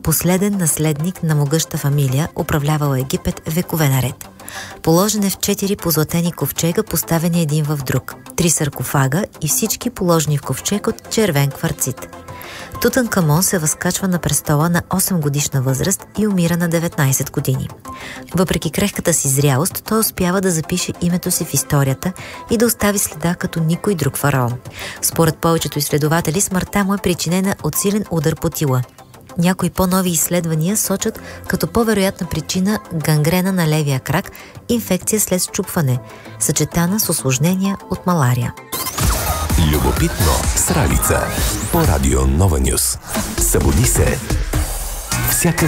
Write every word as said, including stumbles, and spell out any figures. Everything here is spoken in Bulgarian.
последен наследник на могъща фамилия, управлявала Египет векове наред. Положен е в четири позлатени ковчега, поставени един в друг, три саркофага и всички положени в ковчег от червен кварцит. Тутанкамон се възкачва на престола на осем годишна възраст и умира на деветнайсет години. Въпреки крехката си зрялост, той успява да запише името си в историята и да остави следа като никой друг фараон. Според повечето изследователи, смъртта му е причинена от силен удар по тила. Някои по-нови изследвания сочат като по-вероятна причина гангрена на левия крак, инфекция след счупване, съчетана с усложнения от малария. Любопитно с Ралица по радио Нова Нюс. Събуди се всяка